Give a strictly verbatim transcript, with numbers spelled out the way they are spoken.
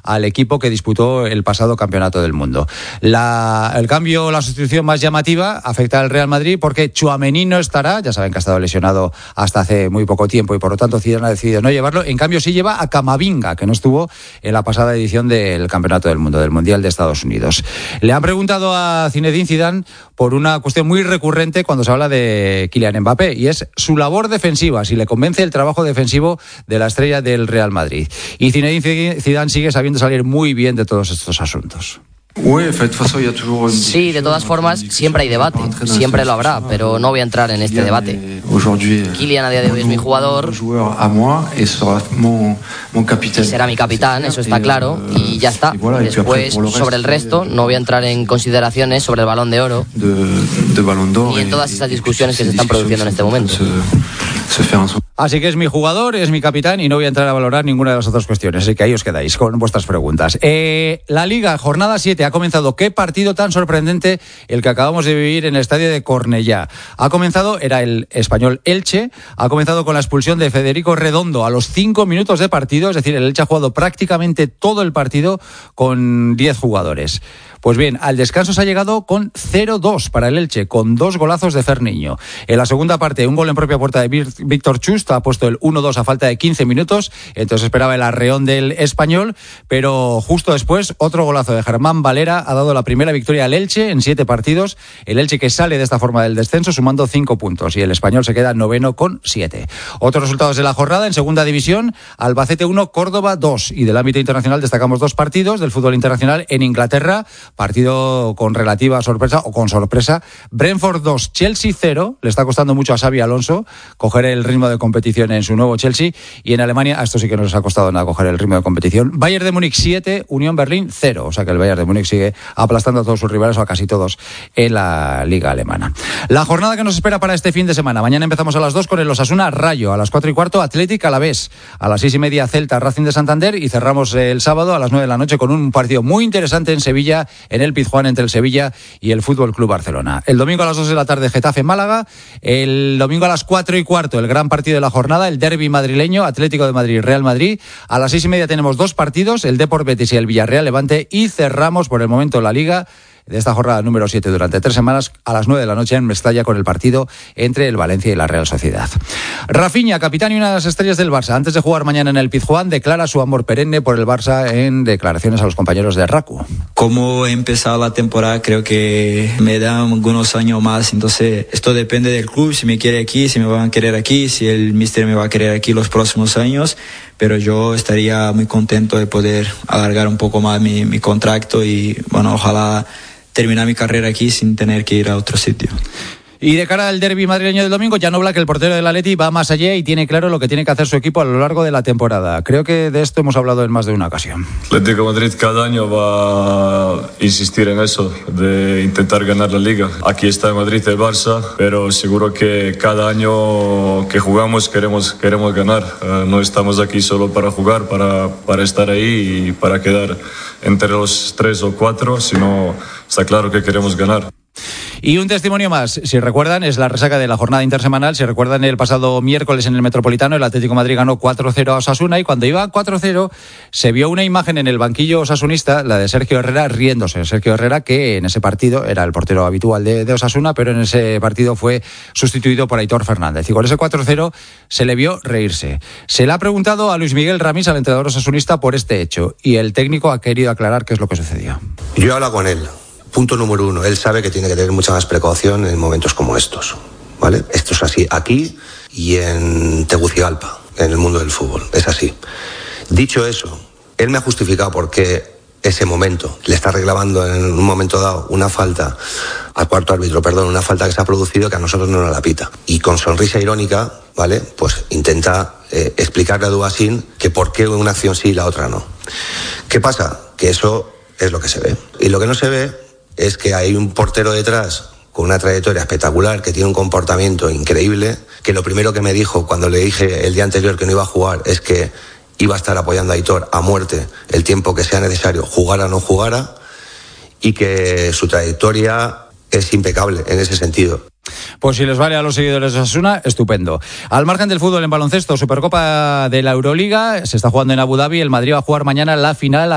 al equipo que disputó el pasado Campeonato del Mundo. La, el cambio, la sustitución más llamativa afecta al Real Madrid porque Tchouaméni no estará, ya saben que ha estado lesionado hasta hace muy poco tiempo y por lo tanto Zidane ha decidido no llevarlo. En cambio sí lleva a Camavinga, que no estuvo en la pasada edición del Campeonato del Mundo, del Mundial de Estados Unidos. Le han preguntado a Zinedine Zidane por una cuestión muy recurrente cuando se habla de Kylian Mbappé, y es su labor defensiva, si le convence el trabajo defensivo de la estrella del Real Madrid. Y Zinedine Zidane sigue sabiendo salir muy bien de todos estos asuntos. Sí, de todas formas, siempre hay debate, siempre lo habrá, pero no voy a entrar en este debate. Kylian a día de hoy es mi jugador y será mi capitán, eso está claro, y ya está. Después, sobre el resto, no voy a entrar en consideraciones sobre el Balón de Oro ni en todas esas discusiones que se están produciendo en este momento. Así que es mi jugador, es mi capitán y no voy a entrar a valorar ninguna de las otras cuestiones. Así que ahí os quedáis con vuestras preguntas. Eh, la Liga, jornada siete, ha comenzado. Qué partido tan sorprendente el que acabamos de vivir en el estadio de Cornellá. Ha comenzado, era el Español Elche, ha comenzado con la expulsión de Federico Redondo a los cinco minutos de partido. Es decir, el Elche ha jugado prácticamente todo el partido con diez jugadores. Pues bien, al descanso se ha llegado con cero dos para el Elche, con dos golazos de Ferniño. En la segunda parte, un gol en propia puerta de Víctor Chust, ha puesto el uno dos a falta de quince minutos, entonces esperaba el arreón del Español, pero justo después, otro golazo de Germán Valera ha dado la primera victoria al Elche en siete partidos. El Elche que sale de esta forma del descenso sumando cinco puntos y el Español se queda noveno con siete. Otros resultados de la jornada, en segunda división, Albacete uno, Córdoba dos, y del ámbito internacional destacamos dos partidos del fútbol internacional en Inglaterra. Partido con relativa sorpresa o con sorpresa. Brentford dos, Chelsea cero. Le está costando mucho a Xabi Alonso coger el ritmo de competición en su nuevo Chelsea. Y en Alemania, a esto sí que no les ha costado nada coger el ritmo de competición. Bayern de Múnich siete, Unión Berlín cero. O sea que el Bayern de Múnich sigue aplastando a todos sus rivales, o a casi todos, en la liga alemana. La jornada que nos espera para este fin de semana. Mañana empezamos a las dos con el Osasuna Rayo. A las cuatro y cuarto, Athletic Alavés. A las seis y media, Celta Racing de Santander. Y cerramos el sábado a las nueve de la noche con un partido muy interesante en Sevilla, en el Pizjuán, entre el Sevilla y el Fútbol Club Barcelona. El domingo a las dos de la tarde, Getafe Málaga. El domingo a las cuatro y cuarto, el gran partido de la jornada, el derbi madrileño, Atlético de Madrid, Real Madrid. A las seis y media tenemos dos partidos, el Depor Betis y el Villarreal Levante. Y cerramos por el momento la Liga de esta jornada número siete durante tres semanas a las nueve de la noche en Mestalla con el partido entre el Valencia y la Real Sociedad. Rafinha, capitán y una de las estrellas del Barça, antes de jugar mañana en el Pizjuán, declara su amor perenne por el Barça en declaraciones a los compañeros de Raku. Como he empezado la temporada, creo que me dan algunos años más, entonces esto depende del club, si me quiere aquí, si me van a querer aquí, si el míster me va a querer aquí los próximos años, pero yo estaría muy contento de poder alargar un poco más mi, mi contrato y bueno, ojalá terminar mi carrera aquí sin tener que ir a otro sitio. Y de cara al derbi madrileño del domingo, Jan Oblak, el portero del Atleti, va más allá y tiene claro lo que tiene que hacer su equipo a lo largo de la temporada. Creo que de esto hemos hablado en más de una ocasión. Atlético de Madrid cada año va a insistir en eso, de intentar ganar la Liga. Aquí está en Madrid el Barça, pero seguro que cada año que jugamos queremos, queremos ganar. Uh, no estamos aquí solo para jugar, para, para estar ahí y para quedar entre los tres o cuatro, sino está claro que queremos ganar. Y un testimonio más, si recuerdan, es la resaca de la jornada intersemanal. Si recuerdan, el pasado miércoles en el Metropolitano el Atlético de Madrid ganó cuatro cero a Osasuna, y cuando iba cuatro cero se vio una imagen en el banquillo osasunista, la de Sergio Herrera riéndose. Sergio Herrera, que en ese partido era el portero habitual de, de Osasuna, pero en ese partido fue sustituido por Aitor Fernández. Y con ese cuatro cero se le vio reírse. Se le ha preguntado a Luis Miguel Ramis, al entrenador osasunista, por este hecho, y el técnico ha querido aclarar qué es lo que sucedió. Yo he hablado con él. Punto número uno, él sabe que tiene que tener mucha más precaución en momentos como estos, ¿vale? Esto es así aquí y en Tegucigalpa, en el mundo del fútbol, es así. Dicho eso, él me ha justificado por qué ese momento le está reclamando en un momento dado una falta al cuarto árbitro, perdón, una falta que se ha producido que a nosotros no nos la pita. Y con sonrisa irónica, ¿vale? Pues intenta eh, explicarle a Dubasín que por qué una acción sí y la otra no. ¿Qué pasa? Que eso es lo que se ve. Y lo que no se ve es que hay un portero detrás con una trayectoria espectacular, que tiene un comportamiento increíble, que lo primero que me dijo cuando le dije el día anterior que no iba a jugar es que iba a estar apoyando a Aitor a muerte el tiempo que sea necesario, jugara o no jugara, y que su trayectoria es impecable en ese sentido. Pues si les vale a los seguidores de Osasuna, estupendo. Al margen del fútbol, en baloncesto, Supercopa de la Euroliga, se está jugando en Abu Dhabi, el Madrid va a jugar mañana la final